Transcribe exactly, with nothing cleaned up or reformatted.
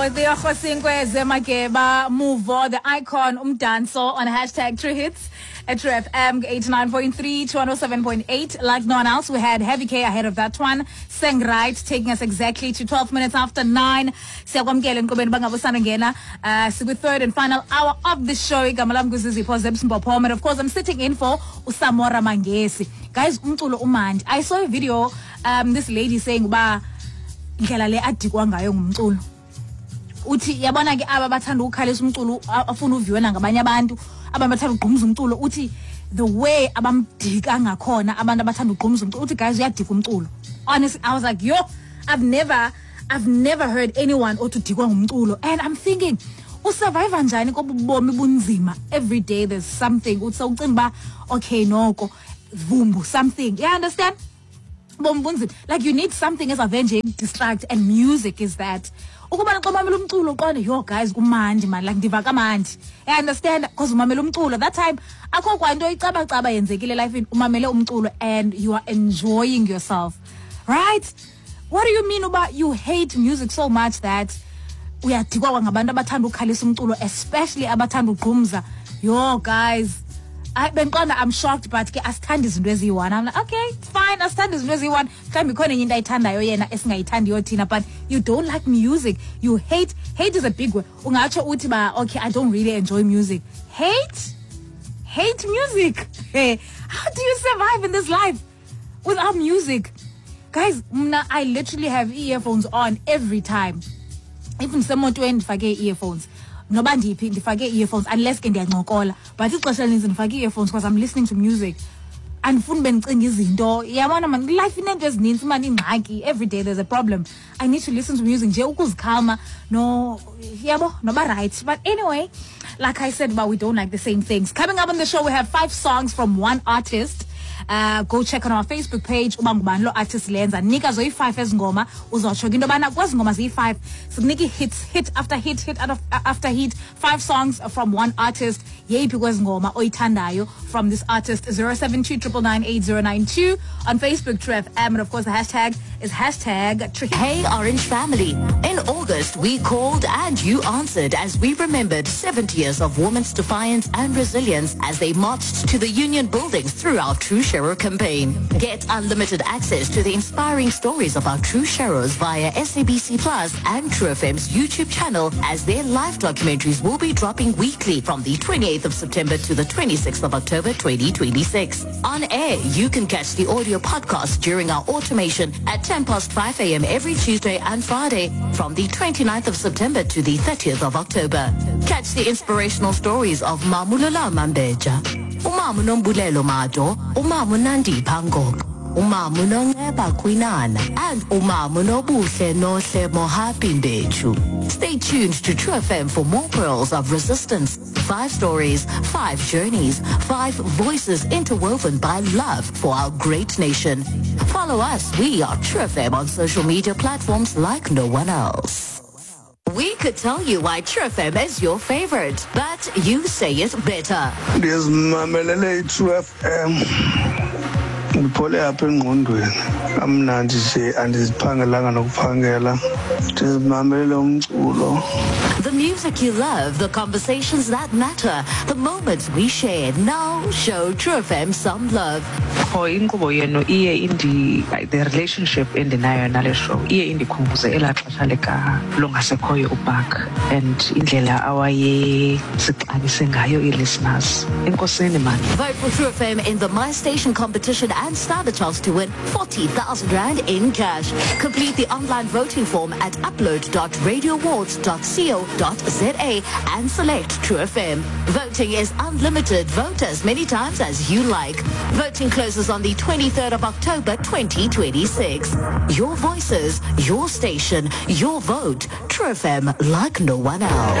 Theo Khosinkwe Mageba Muvo, the icon umdanso on hashtag True Hits at True F M eighty-nine point three to one oh seven point eight. Like no one else, we had Heavy K ahead of that one. Sang Right, taking us exactly to twelve minutes after nine. Siyakwamkela nkqubeni bangabusana ngena. Uh, so the third and final hour of the show. Igama lami kuZizipho Zebsimbopho. And of course, I'm sitting in for Usamora Mangesi. Guys, umculo umandi. I saw a video, um, this lady saying ba ndlela le adikwa ngayo ngumculo. Uthi yabona ke aba bathanda ukukhalisa umculo afuna uviwe ngabanye abantu ababathanda ugqumza umculo uthi the way abamdika ngakhona abantu abathanda ugqumza umculo uthi guys uyadika umculo. Honestly, I was like, yo, I've never I've never heard anyone otudikwa ngumculo, and I'm thinking usurvive njani kobubomi bunzima. Every day there's something uthi ucinga ba okay noko vumbu something, you understand? Like you need something as avenging, distract, and music is that. Ukuba nxomamela umculo qone yo guys kumandi man, like ndiva kamandi. I understand because umamela umculo that time akho kwanto icaba caba yenzekile life in umamele umculo and you are enjoying yourself, right? What do you mean about you hate music so much that uyadikwa ngabantu abathanda ukukhalisa umculo, especially abathanda ugqumza? Yo guys, I benqonda I'm shocked but ke asithanda izinto eziyi-one. I'm like, okay, it's fine, asithanda izinto eziyi-one. Mhlawumbe ikhona enye into ayithandayo yena esingayithandiyo thina, but you don't like music. You hate. Hate is a big word. Ungatsho uthi ba okay, I don't really enjoy music. Hate? Hate music. Hey, how do you survive in this life without music? Guys, mna, I literally have earphones on every time. Even someone to ndifake earphones. Noba ndiphi ndifake earphones unless ke ndiyancokola, but ixesha elininzi ndifake earphones because I'm listening to music. Andifuni bendicinga izinto. Yabona man, life inento ezininzi man, ingxaki. Every day there's a problem. I need to listen to music nje ukuzikhalma no yabo noba right. But anyway, like I said, but we don't like the same things. Coming up on the show, we have five songs from one artist. Uh, go check on our Facebook page uba ngubani lo artist lenza nika zoyi five ezingoma uzotsho into bana kwazi ngoma ziyi five sikuniki hits hit after hit hit after hit five songs from one artist yeyiphi kwezi ngoma oyithandayo from this artist. Zero seven two nine nine eight zero nine two on Facebook True F M, and of course the hashtag is hashtag True. Hey Orange family, in August we called and you answered as we remembered seventy years of women's defiance and resilience as they marched to the Union buildings through our True Shero campaign. Get unlimited access to the inspiring stories of our True Sheros via S A B C Plus and True F M's YouTube channel, as their live documentaries will be dropping weekly from the twenty-eighth of September to the twenty-sixth of October twenty twenty-six. On air, you can catch the audio podcast during our automation at ten past five a.m. every Tuesday and Friday from the twenty-ninth of September to the thirtieth of October. Catch the inspirational stories of Mamulala Mambeja, Umamu Nombulelo Majo, Umamu Nandi Pango, Umamu Nongeba Kwinana, and Umamu Nobuhle Nohle Mohapindechu. Stay tuned to True F M for more pearls of resistance. Five stories, five journeys, five voices interwoven by love for our great nation. Follow us. We are True F M on social media platforms like no one else. We could tell you why True F M is your favorite, but you say it better. There's Mamelele True F M. Ngiphole apha engqondweni amnandi nje andiziphangelanga nokuphangela ndizimamele umculo. The music you love, the conversations that matter, the moments we shared. Now show True F M some love. Oh, inkqubo yenu iye indi like the relationship endinayo nale show iye indikhumbuze elaa xesha lika longasekhoyo uBark and indlela awaye sixabise ngayo ii-listeners. Enkosini man. Vote for True F M in the My Station competition and stand a chance to win forty thousand rand in cash. Complete the online voting form at upload dot radio awards dot co dot za and select True F M. Voting is unlimited. Vote as many times as you like. Voting closes on the twenty-third of October twenty twenty-six. Your voices, your station, your vote. True F M like no one else.